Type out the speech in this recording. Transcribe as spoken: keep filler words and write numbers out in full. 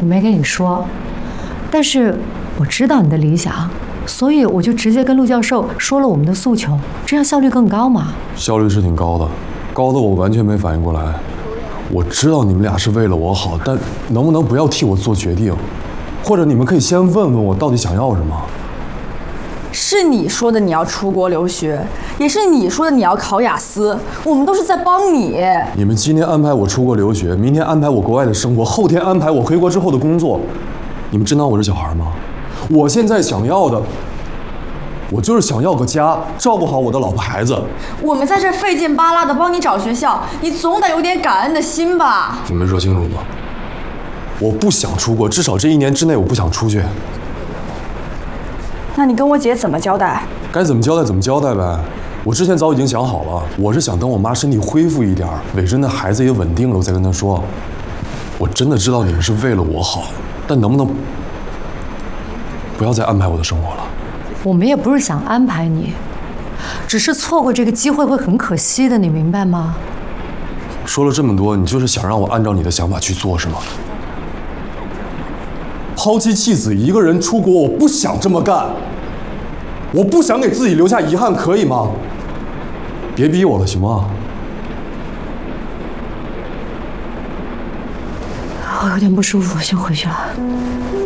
我没跟你说，但是我知道你的理想，所以我就直接跟陆教授说了我们的诉求，这样效率更高嘛。 效率是挺高的，高的我完全没反应过来。我知道你们俩是为了我好，但能不能不要替我做决定？或者你们可以先问问我到底想要什么。 是你说的你要出国留学，也是你说的你要考雅思，我们都是在帮你。 你们今天安排我出国留学，明天安排我国外的生活，后天安排我回国之后的工作，你们真当我是小孩吗？我现在想要的，我就是想要个家，照顾好我的老婆孩子。 我们在这费劲巴拉的帮你找学校，你总得有点感恩的心吧？ 你们说清楚吗？我不想出国，至少这一年之内我不想出去。 那你跟我姐怎么交代？ 该怎么交代怎么交代呗。我之前早已经想好了，我是想等我妈身体恢复一点，伟珍的孩子也稳定了，我再跟她说。我真的知道你们是为了我好，但能不能不要再安排我的生活了？ 我们也不是想安排你，只是错过这个机会会很可惜的，你明白吗？ 说了这么多，你就是想让我按照你的想法去做是吗？抛妻弃子一个人出国，我不想这么干，我不想给自己留下遗憾，可以吗？别逼我了，行吗？ 我有点不舒服，先回去了。